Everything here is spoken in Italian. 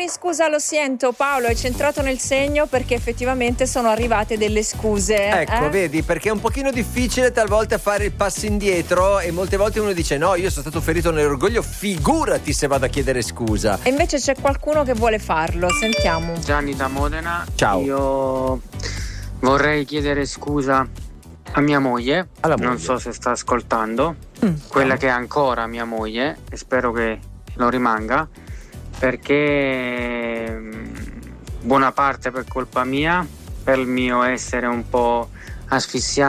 scusa, lo sento Paolo, hai centrato nel segno perché effettivamente sono arrivate delle scuse. Ecco, vedi, perché è un pochino difficile talvolta fare il passo indietro e molte volte uno dice no, io sono stato ferito nell'orgoglio, figurati se vado a chiedere scusa. E invece c'è qualcuno che vuole farlo, sentiamo. Gianni da Modena. Ciao. Io vorrei chiedere scusa a mia moglie, Alla moglie. non so se sta ascoltando, quella che è ancora mia moglie, e spero che lo rimanga, perché buona parte per colpa mia, per il mio essere un po' asfissiato